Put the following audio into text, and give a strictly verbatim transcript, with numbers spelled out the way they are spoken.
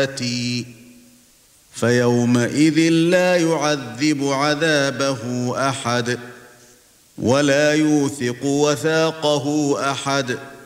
فيومئذ لا يعذب عذابه أحد ولا يوثق وثاقه أحد.